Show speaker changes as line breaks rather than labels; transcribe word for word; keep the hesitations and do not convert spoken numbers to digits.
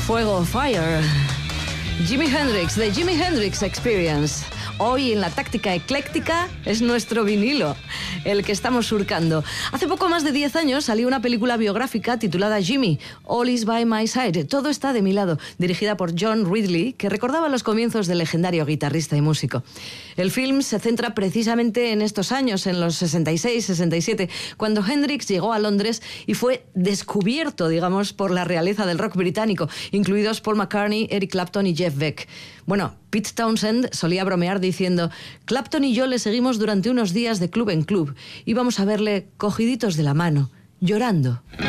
Fuego, Fire. Jimi Hendrix, The Jimi Hendrix Experience. Hoy en la táctica ecléctica es nuestro vinilo, el que estamos surcando. Hace poco más de diez años salió una película biográfica titulada Jimmy, All is by my side, todo está de mi lado, dirigida por John Ridley, que recordaba los comienzos del legendario guitarrista y músico. El film se centra precisamente en estos años, en los sesenta y seis, sesenta y siete, cuando Hendrix llegó a Londres y fue descubierto, digamos, por la realeza del rock británico, incluidos Paul McCartney, Eric Clapton y Jeff Beck. Bueno, Pete Townshend solía bromear diciendo: Clapton y yo le seguimos durante unos días de club en club. Íbamos a verle cogiditos de la mano, llorando.